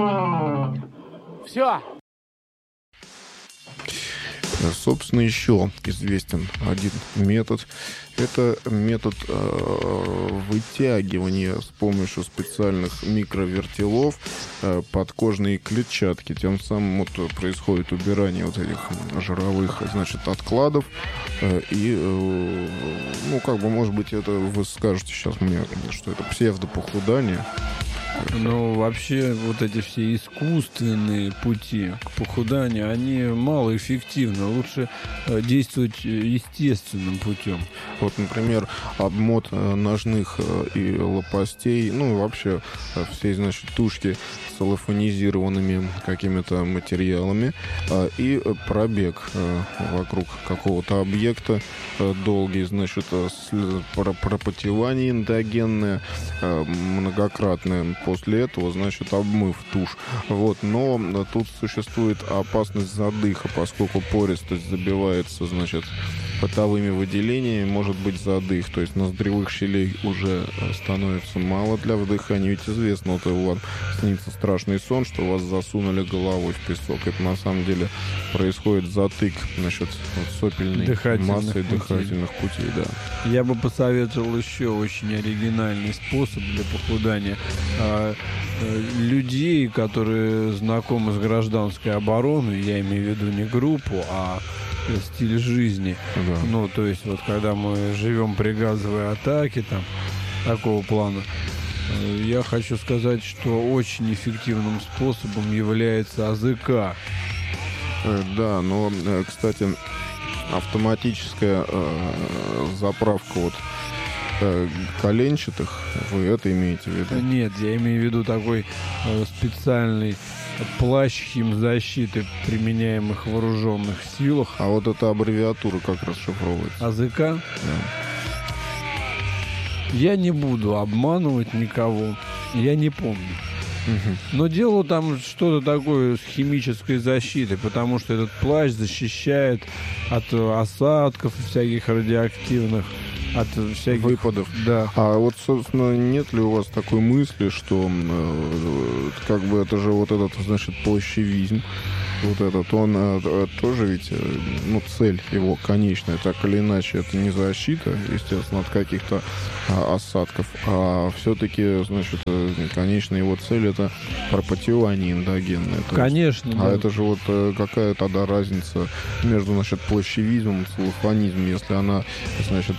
Все. Собственно, еще известен один метод. Это метод вытягивания с помощью специальных микровертелов подкожной клетчатки. Тем самым вот происходит убирание вот этих жировых, значит, откладов. И, ну, как бы, может быть, это вы скажете сейчас мне, что это псевдопохудание. Ну, вообще, вот эти все искусственные пути к похуданию, они малоэффективны. Лучше действовать естественным путем. Вот, например, обмот ножных и лопастей, ну, вообще все, значит, тушки с салофонизированными какими-то материалами и пробег вокруг какого-то объекта долгий, значит, пропотевание эндогенное, многократное. После этого, значит, обмыв тушь. Вот. Но тут существует опасность задыха, поскольку пористость забивается, значит, потовыми выделениями, может быть задых. То есть ноздревых щелей уже становится мало для вдыхания. Ведь известно, вот у вас снится страшный сон, что вас засунули головой в песок. Это на самом деле происходит затык, значит, вот сопельной массой дыхательных путей. Да. Я бы посоветовал еще очень оригинальный способ для похудания. Людей, которые знакомы с гражданской обороной, я имею в виду не группу, а стиль жизни. Да. Ну, то есть, вот когда мы живем при газовой атаке, там, такого плана, я хочу сказать, что очень эффективным способом является АЗК. Да, но, кстати, автоматическая заправка вот коленчатых, вы это имеете в виду? Нет, я имею в виду такой специальный плащ химзащиты, применяемых в вооруженных силах. А вот эта аббревиатура как расшифровывается? АЗК? Да. Я не буду обманывать никого, я не помню. Но дело там что-то такое с химической защитой, потому что этот плащ защищает от осадков всяких радиоактивных, от всяких выпадов. Да. А вот, собственно, нет ли у вас такой мысли, что как бы это же вот этот, значит, плащевизм, вот этот, он тоже ведь, ну, цель его конечная, так или иначе, это не защита, естественно, от каких-то осадков, а все-таки, значит, конечная его цель — это пропотевание эндогенное. Конечно, да. А это же вот какая тогда разница между, значит, плащевизмом и целлофанизмом, если она, значит,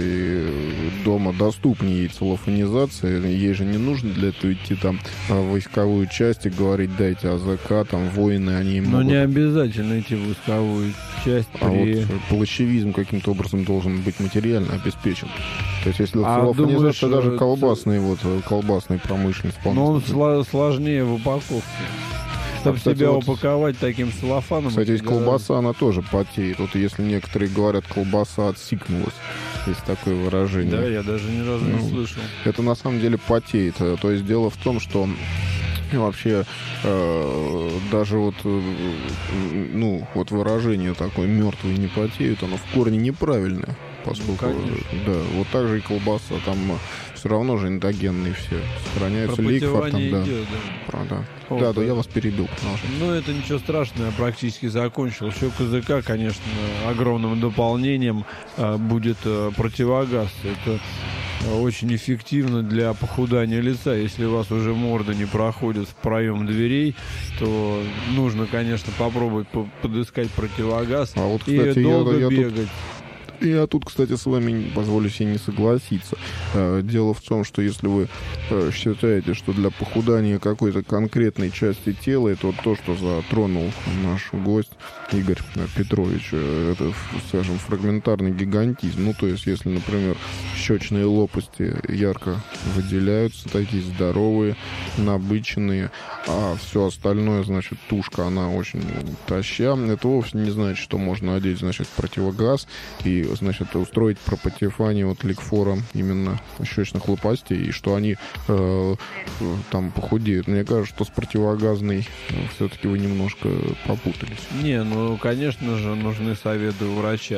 дома доступнее ей целлофанизация, ей же не нужно для этого идти там в войсковую часть и говорить: дайте АЗК, там воины, они им. Но могут... не обязательно идти в войсковую часть. А вот плащевизм каким-то образом должен быть материально обеспечен. То есть, если целлофанизация, даже колбасный, вот, колбасный промышленность. Но он сложнее в упаковке. Чтобы себя упаковать таким целлофаном. Кстати, есть колбаса, она тоже потеет. Вот если некоторые говорят, колбаса отсикнулась. Есть такое выражение. Да, я даже ни разу не слышал. Это на самом деле потеет. То есть дело в том, что вообще даже вот, ну, вот выражение такое «мертвые не потеют», оно в корне неправильное. Поскольку, да, вот так же и колбаса, там все равно же эндогенные все сохраняются, ликвор там, да. Идет, да. Да, я вас перебил. Ну, это ничего страшного, я практически закончил. Еще к АЗК, конечно, огромным дополнением будет противогаз. Это очень эффективно для похудания лица. Если у вас уже морда не проходит в проем дверей, то нужно, конечно, попробовать подыскать противогаз. А вот, кстати, и долго бегать. Я тут, кстати, с вами позволю себе не согласиться. Дело в том, что если вы считаете, что для похудания какой-то конкретной части тела, это вот то, что затронул наш гость Игорь Петрович, это, скажем, фрагментарный гигантизм. Ну, то есть, если, например, щечные лопасти ярко выделяются, такие здоровые, набыченные, а все остальное, значит, тушка, она очень таща, это вовсе не значит, что можно одеть, значит, противогаз и, значит, устроить пропотевание вот ликфором именно щечных лопастей, и что они там похудеют. Мне кажется, что с противогазной все-таки вы немножко попутались. Не, ну, конечно же, нужны советы у врача.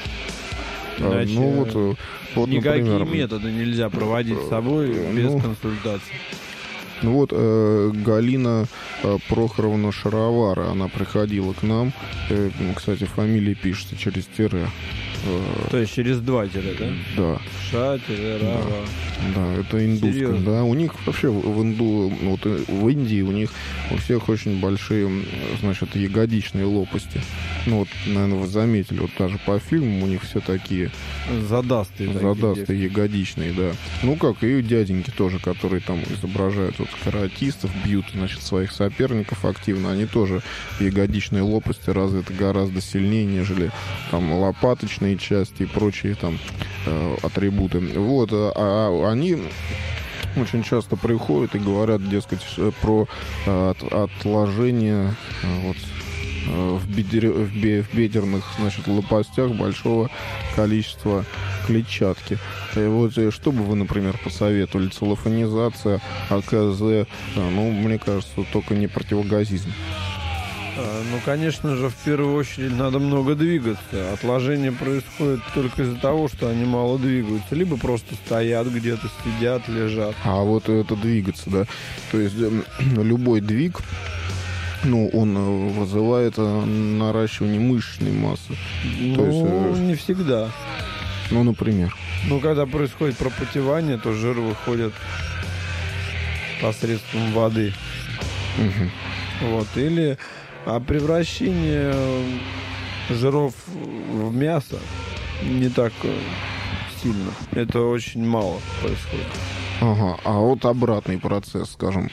Иначе вот, никакие например, методы нельзя проводить с собой без консультации. Ну вот Галина Прохоровна Шаровара, она приходила к нам. Кстати, фамилия пишется через тире. То есть через 2 тире, да? Да. Ша-Рава. Да, это индусское. Да, у них вообще в Индии у них у всех очень большие, значит, ягодичные лопасти. Ну вот, наверное, вы заметили, вот даже по фильмам у них все такие задастые ягодичные, да. Ну как и дяденьки тоже, которые там изображают вот каратистов, бьют, значит, своих соперников активно, они тоже ягодичные лопасти развиты гораздо сильнее, нежели там лопаточные части и прочие там атрибуты. Вот, а они очень часто приходят и говорят, дескать, про отложение вот, в бедерных, значит, лопастях большого количества клетчатки. И вот что бы вы, например, посоветовали? Целлофанизация, АКЗ, ну, мне кажется, только не противогазизм. Ну, конечно же, в первую очередь надо много двигаться. Отложение происходит только из-за того, что они мало двигаются. Либо просто стоят где-то, сидят, лежат. А вот это двигаться, да. То есть любой двиг, ну, он вызывает наращивание мышечной массы. Ну, то есть, не всегда. Ну, например. Ну, когда происходит пропотевание, то жир выходит посредством воды. Угу. Вот. Или превращение жиров в мясо не так сильно. Это очень мало происходит. Ага, а вот обратный процесс, скажем,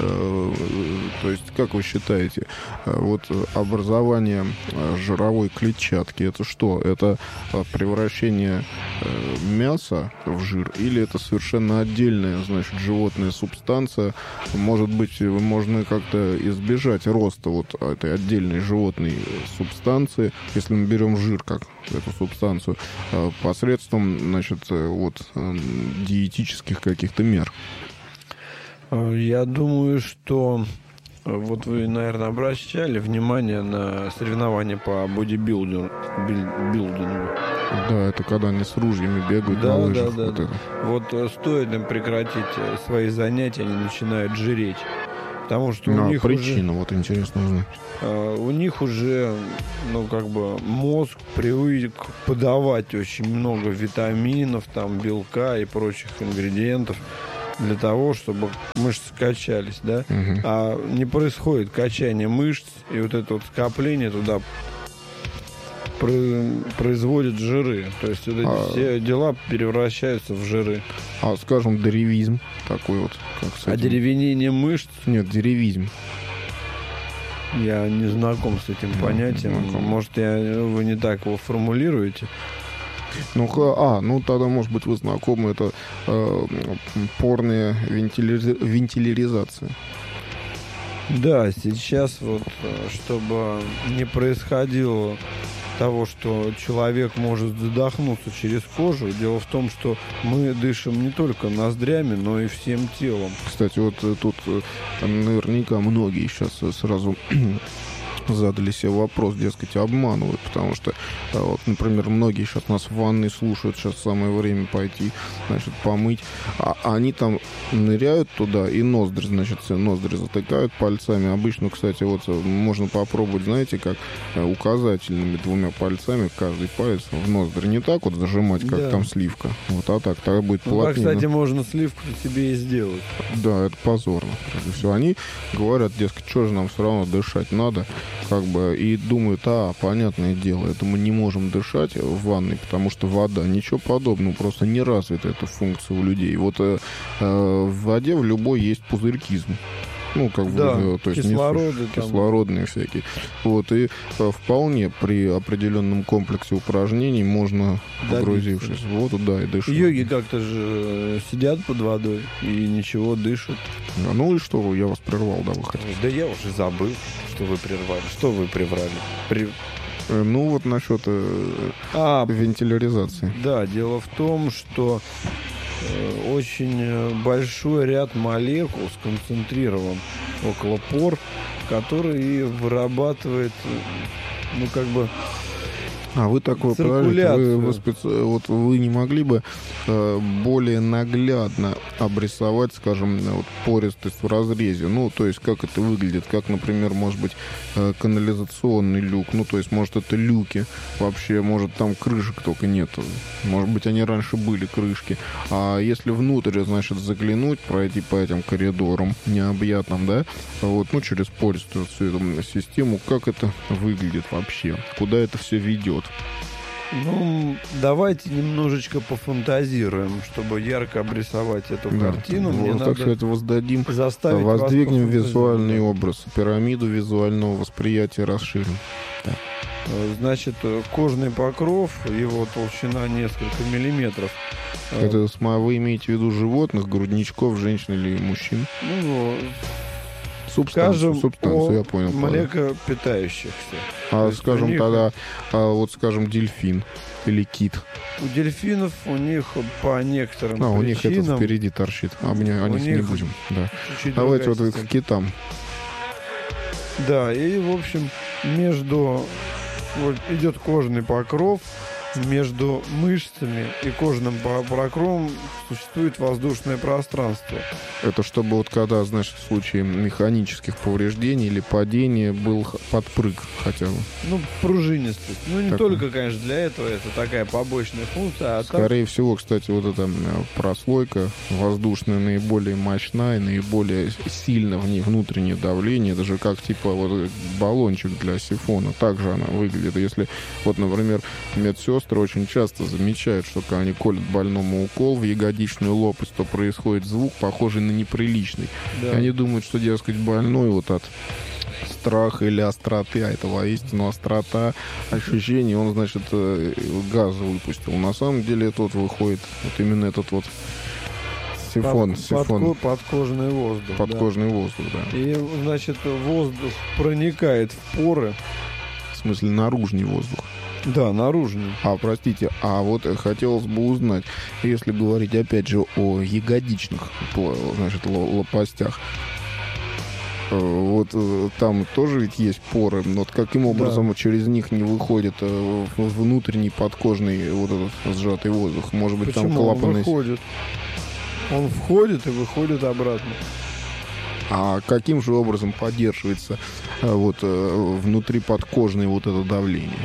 то есть, как вы считаете, вот образование жировой клетчатки, это что? Это превращение мяса в жир или это совершенно отдельная, значит, животная субстанция? Может быть, можно как-то избежать роста вот этой отдельной животной субстанции, если мы берем жир как эту субстанцию, посредством, значит, вот диетических каких-то мер? Я думаю, что вот вы, наверное, обращали внимание на соревнования по бодибилдингу. Да, это когда они с ружьями бегают на лыжах. Да. Вот стоит им прекратить свои занятия, они начинают жиреть. Потому что у них причина, вот интересно узнать. У них уже, ну, как бы мозг привык подавать очень много витаминов, там, белка и прочих ингредиентов для того, чтобы мышцы качались, да? Угу. А не происходит качание мышц, и вот это вот скопление туда производит жиры. То есть вот эти все дела превращаются в жиры. А, скажем, деревизм такой вот, как с этим? Одеревенение мышц? Нет, деревизм. Я не знаком с этим понятием. Может, вы не так его формулируете? Ну тогда, может быть, вы знакомы, это порная вентиляризация. Да, сейчас вот, чтобы не происходило того, что человек может задохнуться через кожу. Дело в том, что мы дышим не только ноздрями, но и всем телом. Кстати, вот тут наверняка многие сейчас сразу задали себе вопрос, дескать, обманывают, потому что, вот, например, многие сейчас нас в ванной слушают, сейчас самое время пойти, значит, помыть, а они там ныряют туда и ноздри, значит, ноздри затыкают пальцами. Обычно, кстати, вот можно попробовать, знаете, как указательными 2 пальцами каждый палец в ноздри. Не так вот зажимать, как там сливка, вот, а так, тогда будет плотнее. Кстати, можно сливку себе и сделать. Да, это позорно. Все, они говорят, дескать, что же нам все равно дышать надо, как бы, и думают, понятное дело, это мы не можем дышать в ванной, потому что вода, ничего подобного, просто не развита эта функция у людей. Вот в воде в любой есть пузырькизм. Ну, как бы, то есть кислородные всякие. Вот, и вполне при определенном комплексе упражнений можно, погрузившись в воду, и дышать. Йоги как-то же сидят под водой и ничего, дышат. Ну и что, я вас прервал, вы хотите? Да я уже забыл, что вы прервали. Что вы прервали? Ну, вот насчет вентиляризации. Да, дело в том, что очень большой ряд молекул сконцентрирован около пор, который вырабатывает, ну, как бы, А вы такой, подождите, вот вы не могли бы более наглядно обрисовать, скажем, вот, пористость в разрезе? Ну, то есть, как это выглядит? Как, например, может быть, канализационный люк? Ну, то есть, может, это люки? Вообще, может, там крышек только нету? Может быть, они раньше были, крышки. А если внутрь, значит, заглянуть, пройти по этим коридорам необъятным, да, вот, ну, через пористую всю эту систему, как это выглядит вообще? Куда это все ведет? Ну, давайте немножечко пофантазируем, чтобы ярко обрисовать эту картину. Мне так сказать, воздвигнем воздвигнем визуальный образ, пирамиду визуального восприятия расширим. Да. Значит, кожный покров, его толщина несколько миллиметров. Это вы имеете в виду животных, грудничков, женщин или мужчин? Ну, Субстанцию, я понял. Млекопитающихся. Скажем, тогда, вот, скажем, дельфин или кит. У дельфинов у них по некоторым причинам... у них это впереди торчит. О них не будем. Да. Давайте вот к китам. Да, и, в общем, идет кожный покров, между мышцами и кожным покровом существует воздушное пространство. Это чтобы вот когда, значит, в случае механических повреждений или падения был подпрыг хотя бы. Ну, пружинистость. Ну, не так, только, конечно, для этого. Это такая побочная функция. А скорее всего, кстати, вот эта прослойка воздушная наиболее мощная, наиболее сильно в ней внутреннее давление, даже как типа вот баллончик для сифона. Так же она выглядит. Если вот, например, медсестры очень часто замечают, что когда они колят больному укол в ягодичную лопасть, то происходит звук, похожий на неприличный. Да. И они думают, что, дескать, больной вот от страха или остроты, а это воистину острота ощущений, он, значит, газ выпустил. На самом деле это вот выходит вот именно этот вот сифон. Подкожный воздух. Подкожный воздух, да. И, значит, воздух проникает в поры. В смысле, наружный воздух. Да, наружный. Простите, вот хотелось бы узнать, если говорить опять же о ягодичных, значит, лопастях, вот там тоже ведь есть поры, но вот каким образом через них не выходит внутренний подкожный вот этот сжатый воздух? Может быть, почему? Там клапаны... Он входит и выходит обратно. А каким же образом поддерживается вот внутри подкожное вот это давление?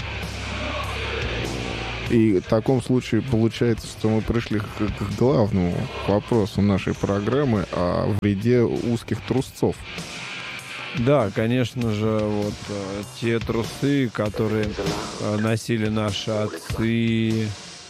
И в таком случае получается, что мы пришли к главному вопросу нашей программы о вреде узких трусцов. Да, конечно же, вот те трусы, которые носили наши отцы,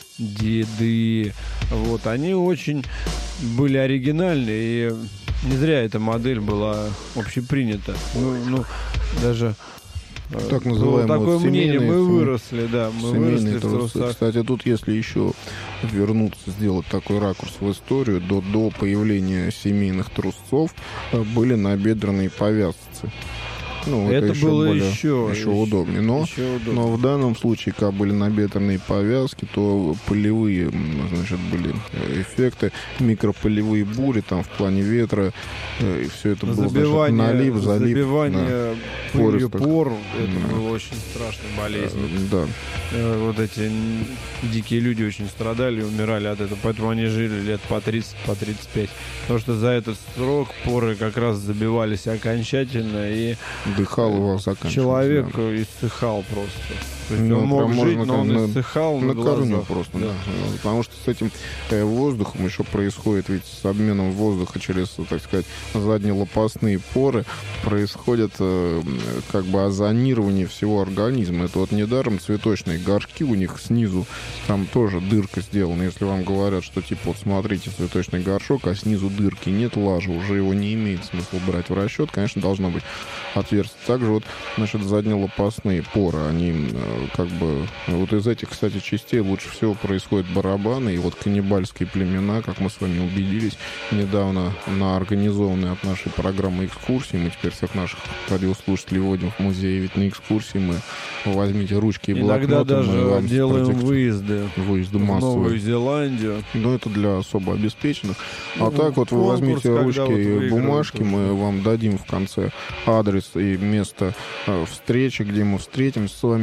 деды, вот, они очень были оригинальны, и не зря эта модель была общепринята. Ну даже... Так называемые такое вот мнение, мы выросли, да, мы выросли в трусах. Кстати, тут если еще вернуться, сделать такой ракурс в историю, до появления семейных трусцов были набедренные повязки. Ну, это было еще удобнее. Но в данном случае, когда были набедренные повязки, то полевые, значит, были эффекты, микропылевые бури там в плане ветра, и все это было, значит, налив, залив. Забивание пылью пор, это было очень страшной болезнью. Да. Вот эти дикие люди очень страдали, умирали от этого, поэтому они жили лет по 30, по 35. Потому что за этот срок поры как раз забивались окончательно, и дыхал у вас заканчивался. Человек иссыхал просто. То есть он мог жить, но он иссыхал на корню просто, да. Потому что с этим воздухом еще происходит, ведь с обменом воздуха через, так сказать, заднелопастные поры происходит как бы озонирование всего организма. Это вот недаром цветочные горшки у них снизу, там тоже дырка сделана. Если вам говорят, что типа вот смотрите, цветочный горшок, а снизу дырки нет, лажа, уже его не имеет смысла брать в расчет, конечно, должно быть отверстие. Также вот, значит, заднелопастные поры, они как бы вот из этих, кстати, частей лучше всего происходят барабаны, и вот каннибальские племена, как мы с вами убедились недавно на организованной от нашей программы экскурсии, мы теперь всех наших радиослушателей вводим в музей, ведь на экскурсии мы возьмите ручки и блокноты. Иногда даже делаем выезды массовые. В Новую Зеландию. Но это для особо обеспеченных. А так вот вы возьмите ручки и бумажки, мы вам дадим в конце адрес и место встречи, где мы встретимся с вами и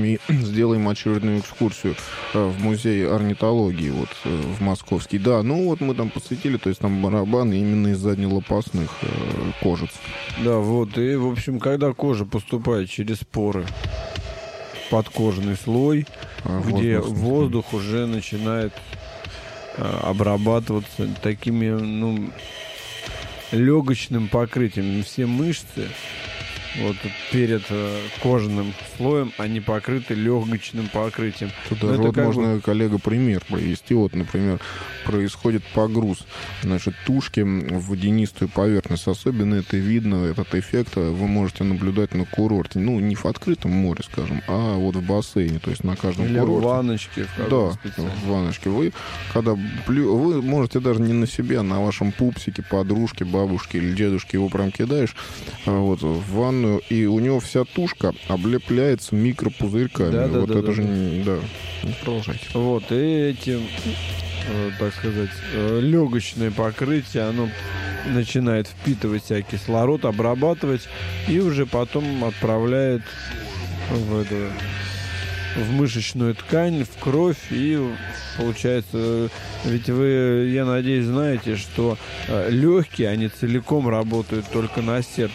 сделаем очередную экскурсию в музей орнитологии, вот в московский. Да, ну вот мы там посвятили, то есть там барабаны именно из заднелопастных кожиц. Да, вот, и, в общем, когда кожа поступает через поры, подкожный слой, где воздух уже начинает обрабатываться такими, ну, легочным покрытием. Все мышцы вот перед кожаным слоем, они покрыты легочным покрытием. Тут даже вот можно, коллега, пример привести. Вот, например, происходит погруз, значит, тушки в водянистую поверхность. Особенно это видно, этот эффект вы можете наблюдать на курорте. Ну, не в открытом море, скажем, а вот в бассейне, то есть на каждом или курорте. в ванночке. Да, в ванночке. Вы можете даже не на себе, а на вашем пупсике, подружке, бабушке или дедушке его прям кидаешь вот, в ванну, и у него вся тушка облепляется микропузырьками. Да, вот да, это да, же не... Да, продолжайте. Вот, и эти, так сказать, легочное покрытие, оно начинает впитывать себя кислород, обрабатывать, и уже потом отправляет в мышечную ткань, в кровь, и получается, ведь вы, я надеюсь, знаете, что легкие, они целиком работают только на сердце,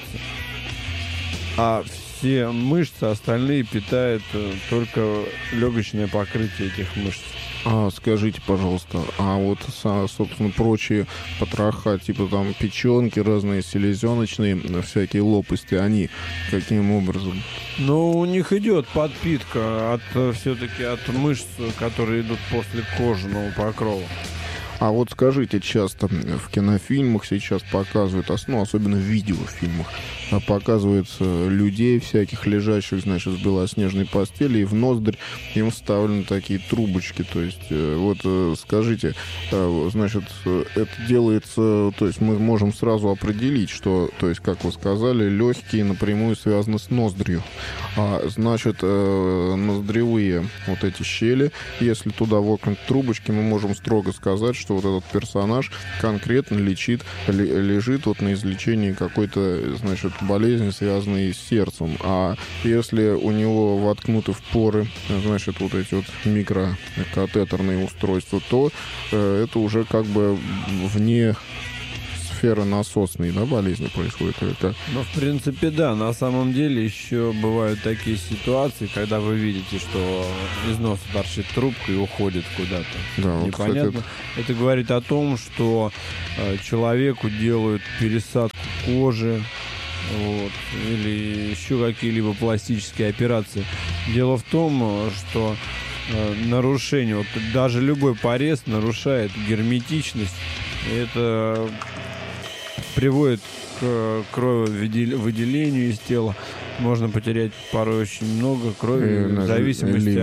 а все мышцы остальные питают только легочное покрытие этих мышц. Скажите, пожалуйста, а вот, собственно, прочие потроха, типа там печенки разные, селезеночные, всякие лопасти, они каким образом? Ну, у них идет подпитка все-таки от мышц, которые идут после кожаного покрова. А вот скажите, часто в кинофильмах сейчас показывают, особенно в видеофильмах, показываются людей всяких лежащих, значит, в белоснежной постели, и в ноздрь им вставлены такие трубочки. То есть, вот скажите, значит, это делается, то есть мы можем сразу определить, что, то есть, как вы сказали, легкие напрямую связаны с ноздрью. Значит, ноздревые вот эти щели, если туда воткнуть трубочки, мы можем строго сказать, что вот этот персонаж конкретно лежит вот на излечении какой-то, значит, болезни, связанной с сердцем. А если у него воткнуты в поры, значит, вот эти вот микрокатетерные устройства, то это уже как бы вне сферы насосной, да, болезни происходит. Это... Ну, в принципе, да. На самом деле еще бывают такие ситуации, когда вы видите, что из носа торчит трубка и уходит куда-то. Да, вот, непонятно. кстати, это говорит о том, что человеку делают пересадку кожи, вот, или еще какие-либо пластические операции. Дело в том, что нарушение, вот даже любой порез нарушает герметичность. И это приводит к крововыделению из тела. Можно потерять порой очень много крови в зависимости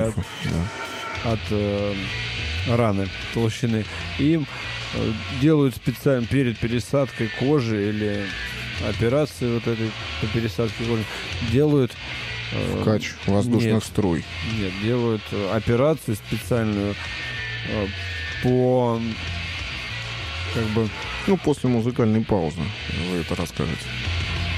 от раны, толщины. Им делают специально перед пересадкой кожи или операции вот этой по пересадке кожи, делают вкач воздушных струй. Нет, делают операцию специальную по, как бы... Ну, после музыкальной паузы вы это расскажете.